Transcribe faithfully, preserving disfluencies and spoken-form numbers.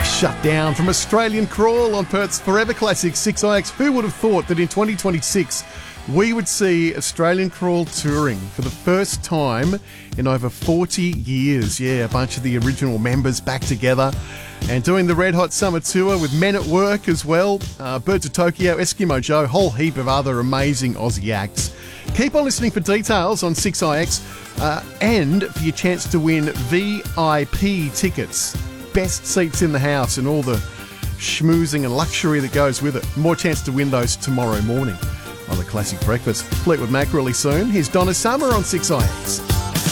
Shut down from Australian Crawl on Perth's Forever Classic six I X. Who would have thought that in twenty twenty-six we would see Australian Crawl touring for the first time in over forty years? Yeah, a bunch of the original members back together and doing the Red Hot Summer Tour with Men at Work as well, uh, Birds of Tokyo, Eskimo Joe, whole heap of other amazing Aussie acts. Keep on listening for details on six I X uh, and for your chance to win V I P tickets. Best seats in the house and all the schmoozing and luxury that goes with it. More chance to win those tomorrow morning on the Classic Breakfast. Fleetwood Mac really soon. Here's Donna Summer on six I X.